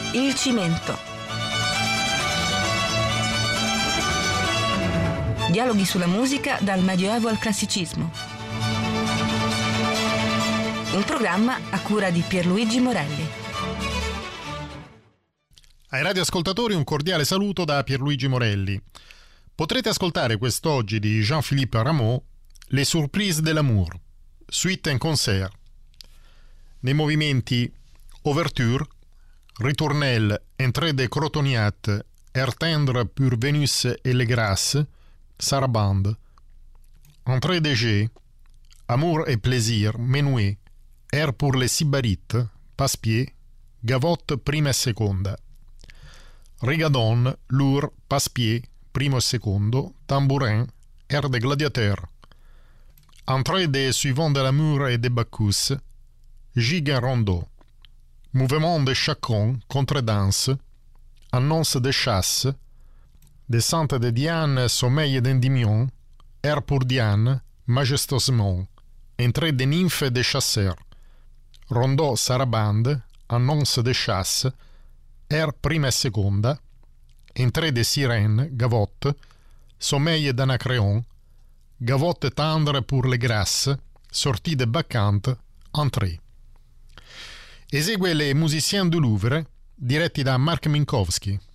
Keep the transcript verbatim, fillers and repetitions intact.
Il cimento. Dialoghi sulla musica dal Medioevo al Classicismo. Un programma a cura di Pierluigi Morelli. Ai radioascoltatori un cordiale saluto da Pierluigi Morelli. Potrete ascoltare quest'oggi di Jean-Philippe Rameau Les Surprises de l'amour, suite en concert. Nei movimenti Ouverture, Ritournelle, Entrée de Crotoniat, Air tendre pour Vénus et les Grâces, Sarabande, Entrée de G, Amour et plaisir, Menuet, Air pour les Sybarites, Passepied, Gavotte prima e seconda, Rigadon, Lourd, Passepied, primo e secondo, Tambourin, Air de Gladiateur, Entrée des Suivants de l'amour et de Bacchus, Gigue en rondeau, Mouvement de Chacon, Contredanse, Annonce de chasse, Descente de Diane, Sommeil d'Endymion, Air pour Diane, Majestueusement, Entrée des Nymphes et des Chasseurs, Rondeau Sarabande, Annonce de chasse, Air prima e seconda, Entrée des Sirènes, Gavotte, Sommeil d'Anacréon, Gavotte tendre pour les grâces, Sortie de Bacchante, Entrée. Esegue les Musiciens du Louvre, diretti da Marc Minkowski.